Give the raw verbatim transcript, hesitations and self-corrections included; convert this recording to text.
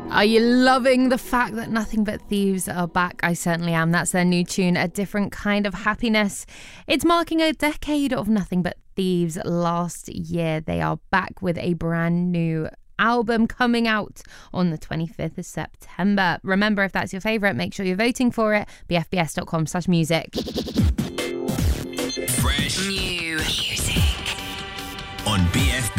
Are you loving the fact that Nothing But Thieves are back? I certainly am. That's their new tune, A Different Kind of Happiness. It's marking a decade of Nothing But Thieves. Last year, they are back with a brand new album coming out on the twenty-fifth of September. Remember, if that's your favourite, make sure you're voting for it. b f b s dot com slash music. Fresh new music on B F B.